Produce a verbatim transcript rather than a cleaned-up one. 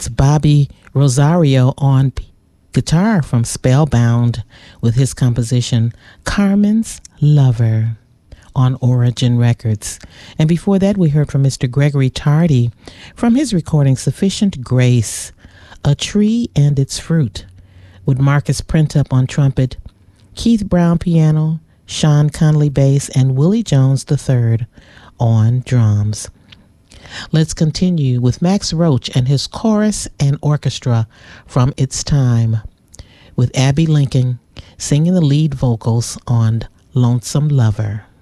That's Bobby Rosario on p- guitar from Spellbound with his composition Carmen's Lover on Origin Records. And before that, we heard from Mister Gregory Tardy from his recording Sufficient Grace, A Tree and Its Fruit, with Marcus Printup on trumpet, Keith Brown piano, Sean Conley bass, and Willie Jones the third on drums. Let's continue with Max Roach and his chorus and orchestra from Its Time, with Abby Lincoln singing the lead vocals on Lonesome Lover.